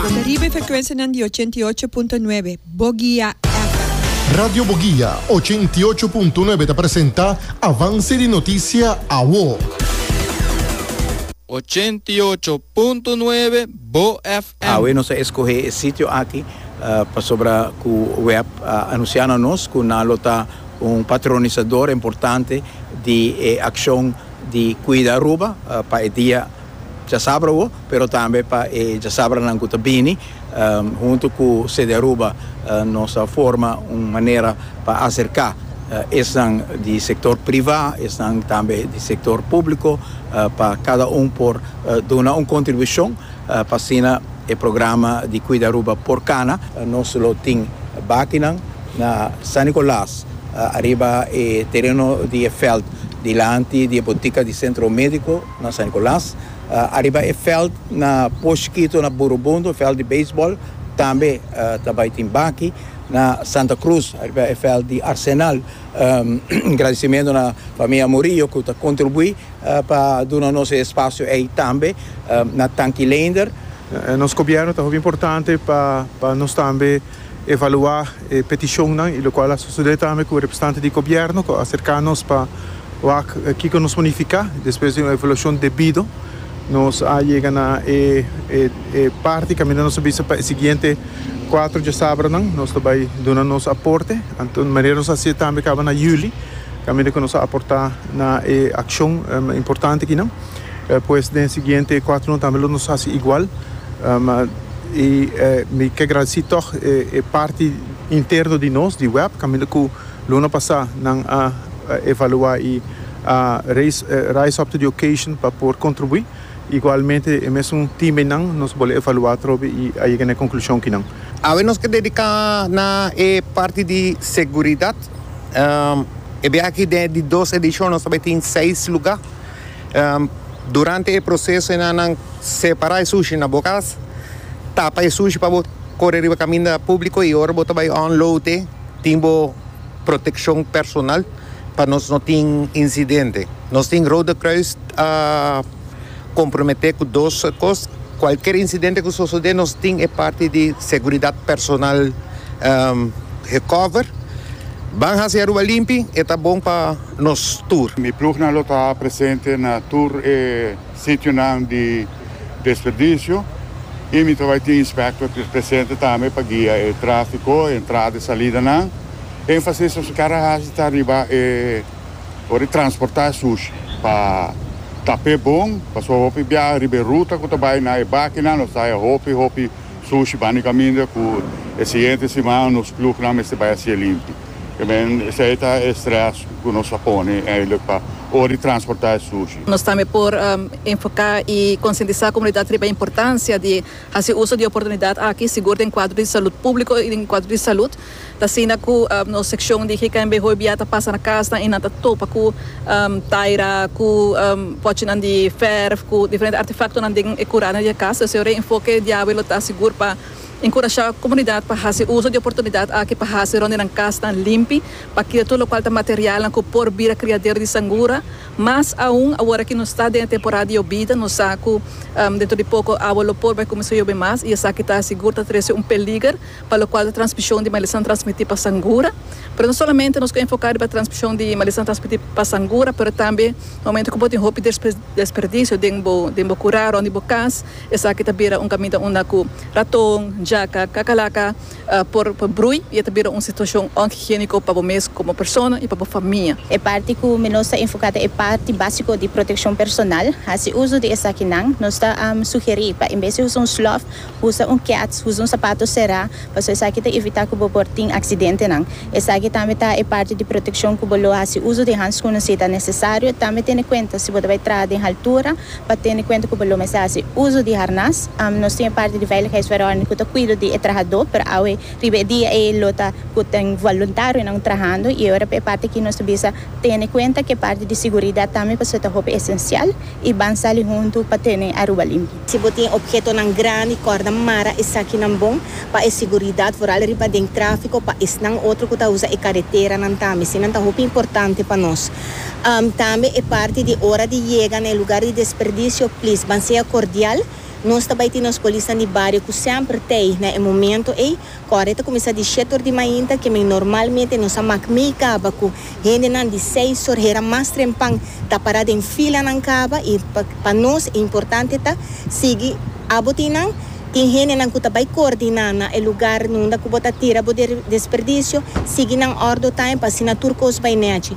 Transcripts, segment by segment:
Deriva frequenza di 88.9, Bogia FM. Radio Bogia 88.9 te presenta Avance di Notizia a UO. 88.9 Bo FM. Bueno, se escoge el sitio aquí sobre el web anunciándonos que nalota un patronizador importante de acción de cuidar Aruba para el día ya sabro, pero también para ya sabra Langutabini, junto con sede Aruba nos forma una manera para acercar están del sector privado, están también del sector público, para cada uno por dar una contribución para el programa de cuidar Aruba por Cana. Nos lo tiene Bakinan, na San Nicolás, arriba terreno de feld, delante de botica de centro médico na San Nicolás, arriba feld na Posquito, na Burubundo, feld de beisebol, também tem Baki, na Santa Cruz, arriba feld de Arsenal. Agradecimento na família Murillo que está contribuindo para dar nosso espaço aí também, na Tanquilender. Nosso governo é muito importante para nós também evaluar a petição, e o qual a sociedade também com o representante do governo, acercar-nos para o que nos bonificar, depois de uma avaliação devida, nós chegamos a parte, caminhando para o seguinte 4 de sábado, nós também dando nosso aporte, então, maneira nós assim também acaba na julho, caminhando que nós aportar na ação importante aqui, não? Pois, no seguinte 4 nós também nos faz igual, e me que agradecer toch parte interna de nós, de web, caminhando que o ano passado não evaluar e rise up to the occasion para poder contribuir. Igualmente, é mesmo time não, nós podemos evaluar e aí na conclusão que não. Nós que dedicar na parte de segurança. Aqui de 2 edições nós também tem 6 lugares. Durante o processo nós separar o sushi na boca, tapa o sushi para correr o caminho público e agora também unload, timbo proteção personal para nós não ter incidente. Nós temos Roda Cruz comprometer com 2 coisas. Qualquer incidente que suceder, nós temos parte de segurança personal recover. Vamos fazer Aruba limpo, é bom para nós tour. Meu plano está presente na tour sítio de desperdício e me vai ter inspector presente também para guiar o tráfego, entrada e saída não. ênfase sobre o cara está arriba para transportar sushi para tapé bom, para sua roupa via arriba ruta que também na máquina nós sai roupa sushi basicamente com esse ente semana nos clubes não mas vai ser limpo. Também esse é o estresse que nós põe para hora transportar sushi. Nós também por enfocar e conscientizar a comunidade sobre a importância de fazer uso de oportunidade aqui seguro em quadro de saúde público e em quadro de saúde. Da cena que na secção de que quem está passa na casa e na topa com taira com pode não de ferro com diferentes artefatos não de curar na casa. Se o enfoque de água está seguro para encorajar a comunidade para fazer uso de oportunidade aqui para fazer onde na casa limpa para que todo o qual material que por vir a criadeira de sangura mas agora que não está dentro da temporada de obida no saco dentro de pouco a água por vai começar a chover mais e essa que está seguro está trazendo peligro para o qual a transmissão de maldição transmitir para sangura mas não somente nos enfocar para a transmissão de maldição transmitir para sangura mas também no momento que pode roupa desperdício de curar onde bocas essa que está vira caminho onde com ratão jaca, cacalaca, por brui e também uma situação higiênica para o mês como pessoa e para a família. É parte que nós enfocada é parte básica de proteção personal. O uso de essa aqui não, nós está sugerir para em vez de usar um sloth, usa um cat, usa um sapato será, para essa aqui evitar que o tem acidente não. Essa aqui também tá é parte de proteção que o uso de hands quando se necessário, também tem em conta se você vai trazer em altura, para ter em conta que o mas uso de harness, nós tem parte de veiligheidsverordening que cuido de trabalhador para ao dia lota que tem voluntário não trabalhando e agora é parte que nós precisa ter em conta que parte de segurança também para ser roupa essencial e bansali junto para ter Aruba limpo. Se botem objeto não grande corda mara isso aqui não bom para a segurança for ali para dentro tráfico para isso não outro que tá usa a carretera não também se não tá roupa importante para nós. Também é parte de hora de chegar no lugar de desperdício please banseia cordial nós também temos polícia de barrio que sempre tem, né, momento aí, correto começa de 7 horas de manhã, que normalmente nós amamos meio caba, com gente de 6 horas, era mais trempang, tá parado em fila na caba, e para nós é importante tá seguir a botina. Tem gente que vai coordenar no lugar onde você tira o desperdício, seguir na ordem time para assinatura com os bainetes.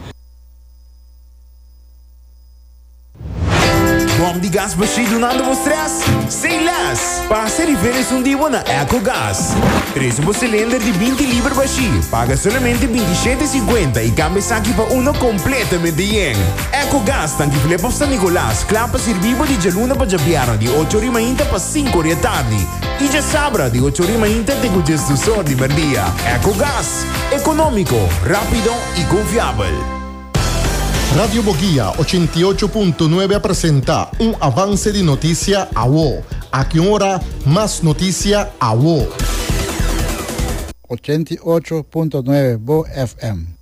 Bom de gás baixo nada vos stress? Sem less! Passa e vênis dia na EcoGás. Traz um cilindro de 20 libras baixo. Paga somente 27,50 e cambia aqui para uno completamente yen. EcoGás tanque Filipe San Nicolás. Clapa servivo de geluna para Jabiano de 8 horas manhã para 5 horas tarde. E já sabra de 8 horas manhã tem o gesto só de merdia. EcoGás. Econômico, rápido e confiável. Radio Boguía 88.9 presenta un avance de noticia a vos. A qué hora más noticia a vos. 88.9 Bo FM.